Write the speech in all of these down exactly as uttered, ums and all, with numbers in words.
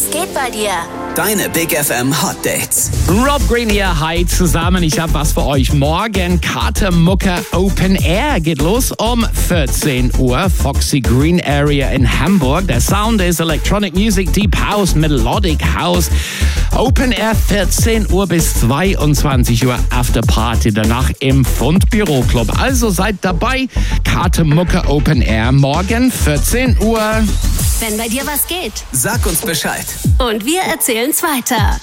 geht bei dir? Deine Big F M Hot Dates. Rob Green hier, hi zusammen. Ich habe was für euch. Morgen Kate Mucker Open Air geht los um vierzehn Uhr. Foxy Green Area in Hamburg. Der Sound ist Electronic Music, Deep House, Melodic House. Open Air vierzehn Uhr bis zweiundzwanzig Uhr After Party. Danach im Fundbüro Club. Also seid dabei. Kate Mucker Open Air morgen vierzehn Uhr. Wenn bei dir was geht. Sag uns Bescheid. Und wir erzählen's weiter.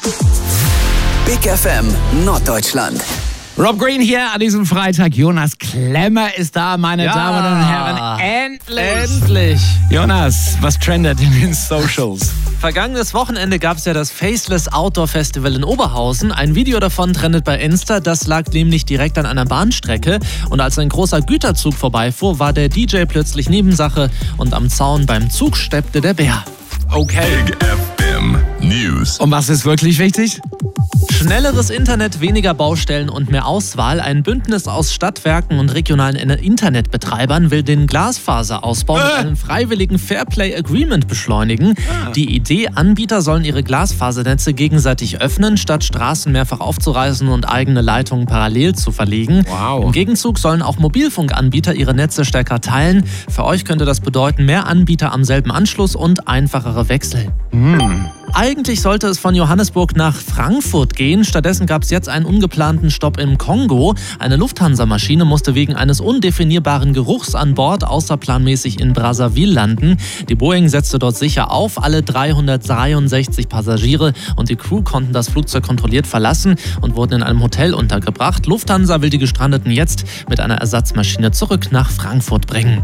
Big F M Norddeutschland. Rob Green hier an diesem Freitag. Jonas Klemmer ist da, meine ja, Damen und Herren. Endlich! Endlich! Jonas, was trendet in den Socials? Vergangenes Wochenende gab es ja das Faceless Outdoor Festival in Oberhausen. Ein Video davon trendet bei Insta. Das lag nämlich direkt an einer Bahnstrecke. Und als ein großer Güterzug vorbeifuhr, war der D J plötzlich Nebensache. Und am Zaun beim Zug steppte der Bär. Okay. Big F M News. Und was ist wirklich wichtig? Schnelleres Internet, weniger Baustellen und mehr Auswahl. Ein Bündnis aus Stadtwerken und regionalen Internetbetreibern will den Glasfaserausbau äh. mit einem freiwilligen Fairplay Agreement beschleunigen. Ah. Die Idee, Anbieter sollen ihre Glasfasernetze gegenseitig öffnen, statt Straßen mehrfach aufzureißen und eigene Leitungen parallel zu verlegen. Wow. Im Gegenzug sollen auch Mobilfunkanbieter ihre Netze stärker teilen. Für euch könnte das bedeuten, mehr Anbieter am selben Anschluss und einfachere Wechsel. Mm. Eigentlich sollte es von Johannesburg nach Frankfurt gehen. Stattdessen gab es jetzt einen ungeplanten Stopp im Kongo. Eine Lufthansa-Maschine musste wegen eines undefinierbaren Geruchs an Bord außerplanmäßig in Brazzaville landen. Die Boeing setzte dort sicher auf. Alle dreihundertdreiundsechzig Passagiere und die Crew konnten das Flugzeug kontrolliert verlassen und wurden in einem Hotel untergebracht. Lufthansa will die Gestrandeten jetzt mit einer Ersatzmaschine zurück nach Frankfurt bringen.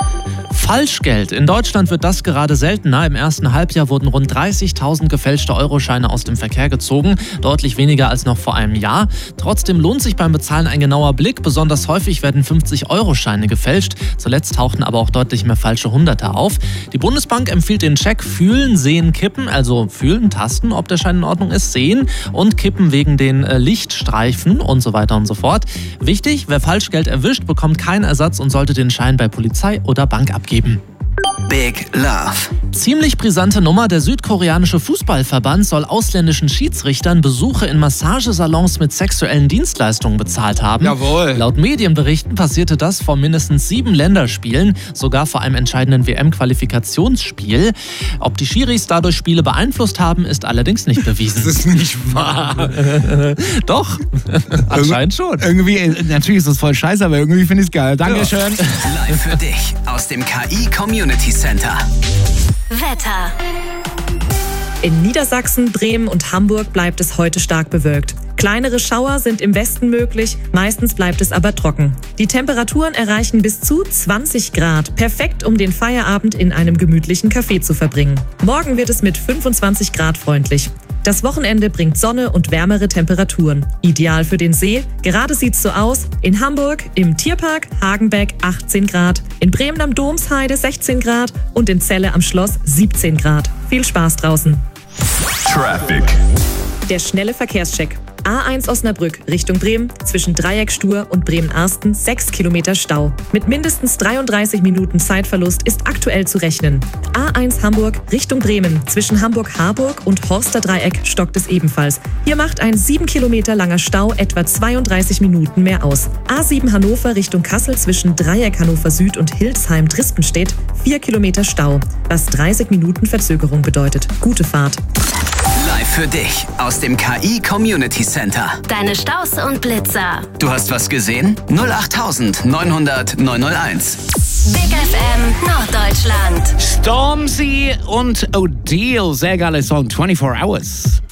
Falschgeld. In Deutschland wird das gerade seltener. Im ersten Halbjahr wurden rund dreißigtausend gefälschte Euroscheine aus dem Verkehr gezogen. Deutlich weniger als noch vor einem Jahr. Trotzdem lohnt sich beim Bezahlen ein genauer Blick. Besonders häufig werden fünfzig-Euro-Scheine gefälscht. Zuletzt tauchten aber auch deutlich mehr falsche Hunderter auf. Die Bundesbank empfiehlt den Check fühlen, sehen, kippen. Also fühlen, tasten, ob der Schein in Ordnung ist, sehen und kippen wegen den äh, Lichtstreifen und so weiter und so fort. Wichtig, wer Falschgeld erwischt, bekommt keinen Ersatz und sollte den Schein bei Polizei oder Bank abgeben. Big Love. Ziemlich brisante Nummer. Der südkoreanische Fußballverband soll ausländischen Schiedsrichtern Besuche in Massagesalons mit sexuellen Dienstleistungen bezahlt haben. Jawohl. Laut Medienberichten passierte das vor mindestens sieben Länderspielen, sogar vor einem entscheidenden W M-Qualifikationsspiel. Ob die Schiris dadurch Spiele beeinflusst haben, ist allerdings nicht bewiesen. Das ist nicht wahr. Doch, anscheinend schon. Irgendwie, natürlich ist das voll scheiße, aber irgendwie finde ich es geil. Dankeschön. Ja. Live für dich aus dem K I Community Center. Wetter. In Niedersachsen, Bremen und Hamburg bleibt es heute stark bewölkt. Kleinere Schauer sind im Westen möglich, meistens bleibt es aber trocken. Die Temperaturen erreichen bis zu zwanzig Grad, perfekt, um den Feierabend in einem gemütlichen Café zu verbringen. Morgen wird es mit fünfundzwanzig Grad freundlich. Das Wochenende bringt Sonne und wärmere Temperaturen. Ideal für den See. Gerade sieht's so aus. In Hamburg im Tierpark Hagenbeck achtzehn Grad, in Bremen am Domsheide sechzehn Grad und in Celle am Schloss siebzehn Grad. Viel Spaß draußen. Traffic. Der schnelle Verkehrscheck. A eins Osnabrück Richtung Bremen, zwischen Dreieckstuhr und Bremen-Arsten sechs Kilometer Stau. Mit mindestens dreiunddreißig Minuten Zeitverlust ist aktuell zu rechnen. A eins Hamburg Richtung Bremen, zwischen Hamburg-Harburg und Horster-Dreieck stockt es ebenfalls. Hier macht ein sieben Kilometer langer Stau etwa zweiunddreißig Minuten mehr aus. A sieben Hannover Richtung Kassel, zwischen Dreieck Hannover Süd und Hildesheim-Trispenstedt vier Kilometer Stau, was dreißig Minuten Verzögerung bedeutet. Gute Fahrt. Live für dich aus dem K I Community Center. Deine Staus und Blitzer. Du hast was gesehen? null acht neun hundert neun null eins. Big F M Norddeutschland. Stormzy und Odile, sehr geiler Song, vierundzwanzig Hours.